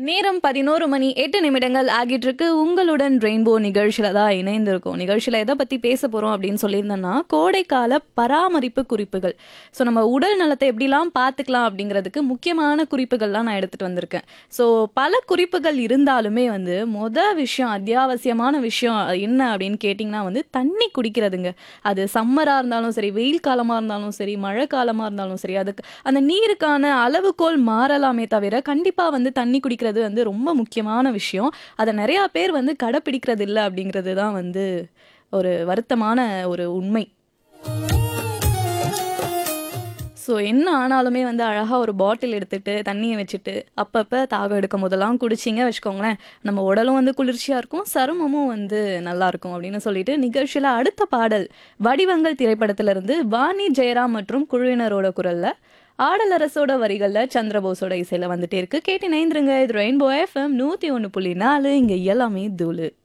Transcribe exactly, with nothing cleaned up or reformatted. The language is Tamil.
நேரம் பதினொரு மணி எட்டு நிமிடங்கள் ஆகிட்டு இருக்கு. உங்களுடன் ரெயின்போ நிகழ்ச்சியில தான் இணைந்திருக்கும். நிகழ்ச்சியில எதை பத்தி பேச போறோம் அப்படின்னு சொல்லியிருந்தேன்னா, கோடைக்கால பராமரிப்பு குறிப்புகள். ஸோ நம்ம உடல் நலத்தை எப்படிலாம் பார்த்துக்கலாம் அப்படிங்கிறதுக்கு முக்கியமான குறிப்புகள்லாம் நான் எடுத்துட்டு வந்திருக்கேன். ஸோ பல குறிப்புகள் இருந்தாலுமே வந்து மொத விஷயம், அத்தியாவசியமான விஷயம் என்ன அப்படின்னு கேட்டிங்கன்னா வந்து தண்ணி குடிக்கிறதுங்க. அது சம்மரா இருந்தாலும் சரி, வெயில் காலமா இருந்தாலும் சரி, மழை காலமா இருந்தாலும் சரி, அதுக்கு அந்த நீருக்கான அளவுகோல் மாறலாமே தவிர கண்டிப்பா வந்து தண்ணி குடிக்கிறது வந்து ரொம்ப முக்கியமான விஷயம். அதை நிறைய பேர் வந்து கடைப்பிடிக்கிறது இல்லை அப்படிங்கிறது தான் வந்து ஒரு வருத்தமான ஒரு உண்மை. ஸோ என்ன ஆனாலுமே வந்து அழகாக ஒரு பாட்டில் எடுத்துட்டு தண்ணியை வச்சுட்டு அப்பப்போ தாகம் எடுக்கும் போதெல்லாம் குடிச்சிங்க வச்சுக்கோங்களேன், நம்ம உடலும் வந்து குளிர்ச்சியாக இருக்கும், சருமமும் வந்து நல்லா இருக்கும் அப்படின்னு சொல்லிட்டு நிகழ்ச்சியில் அடுத்த பாடல் வடிவங்கள் திரைப்படத்திலிருந்து வாணி ஜெயராம் மற்றும் குழுவினரோட குரல்ல ஆடலரசோட வரிகளில் சந்திரபோஸோட இசையில் வந்துட்டே இருக்கு. கேட்டு இணைந்துருங்க. இது ரெயின்போ எஃப்எம் நூற்றி ஒன்று புள்ளி நாலு. இங்கே எல்லாமே தூளு.